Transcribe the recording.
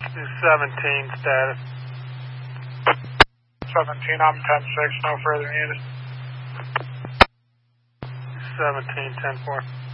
17 status. 17, I'm 10-6, no further needed. 17, 10-4.